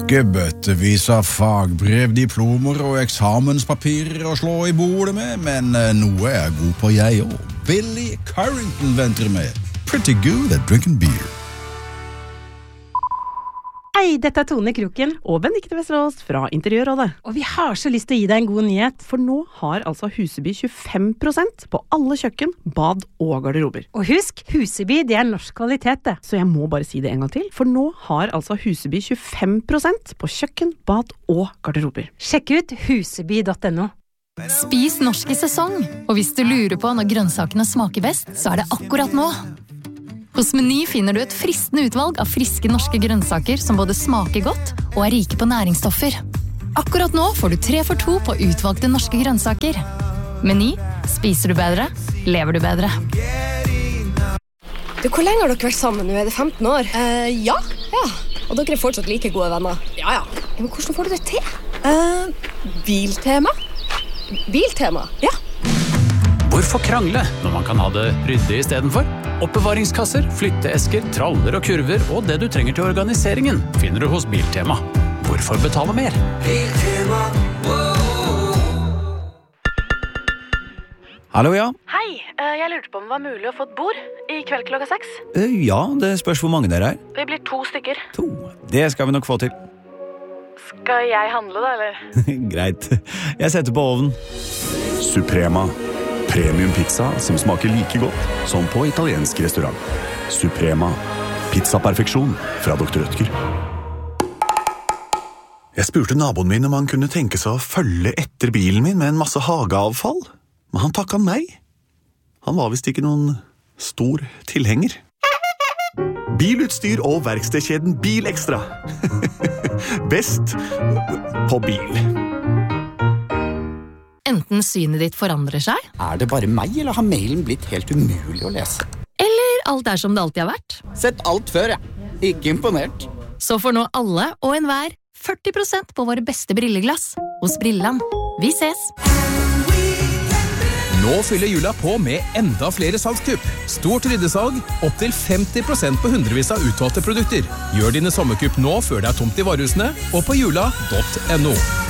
Ikke bøttevis av fagbrev, diplomer og eksamenspapirer å slå i bordet med, men noe er jeg god på jeg også. Billy Currington venter med. Pretty good at drinking beer. Hei, dette er Tone Kroken og Benedikte Vesterås fra Interiørrådet. Og vi har så lyst til å gi deg en god nyhet, for nå har altså Huseby 25% på alle kjøkken, bad og garderober. Og husk, Huseby det er norsk kvalitet det. Så jeg må bare si det en gang til, for nå har altså Huseby 25% på kjøkken, bad og garderober. Sjekk ut huseby.no. Spis norsk i sesong, og hvis du lurer på når grønnsakene smaker best, så er det akkurat nå. Hos Meny finner du et fristende utvalg av friske norske grønnsaker som både smaker godt og er rike på næringsstoffer. Akkurat nå får du 3 for 2 på utvalgte norske grønnsaker. Meny, spiser du bedre, lever du bedre. Hvor lenge har dere vært sammen nå? Er det 15 år? Ja. Og dere er fortsatt like gode venner? Ja. Men hvordan får du det til? Biltema. Biltema? Ja. Hvorfor krangle når man kan ha det ryddig i stedet for? Oppbevaringskasser, flytteesker, traller og kurver og det du trenger til organiseringen finner du hos Biltema. Hvorfor betale mer? Biltema. Hallo, ja. Hei, jeg lurte på om det var mulig å få et bord i kveld klokka 6. Ja, det spørs hvor mange dere er. Vi blir 2 stykker. 2. Det skal vi nok få til. Skal jeg handle da, eller? Greit. Jeg setter på ovnen. Suprema. Premium pizza som smaker like godt som på italiensk restaurant. Suprema. Pizzaperfeksjon fra Dr. Rødtger. Jeg spurte naboen min om han kunne tenke seg å følge etter bilen min med en masse hageavfall, men han takket nei. Han var vist ikke noen stor tilhenger. Bilutstyr og verkstedkjeden Bilekstra. Best på bil. Enten synet ditt forandrer seg, Er det bare meg, eller har mailen blitt helt umulig å lese? eller alt er som det alltid har vært. Sett alt før, Ikke imponert. Så får nå alle og enhver 40% på våre beste brilleglass hos Brilland. Vi ses! Nå fyller jula på med enda flere salgskupp. Stort ryddesalg, opp til 50% på hundrevis av utvalgte produkter. Gjør dine sommerkupp nå før det er tomt i varehusene, og på jula.no.